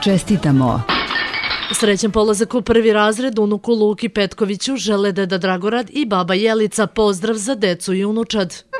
Čestitamo! Srećan polazak u prvi razred unuku Luki Petkoviću žele deda Dragorad i baba Jelica. Pozdrav za decu i unučad.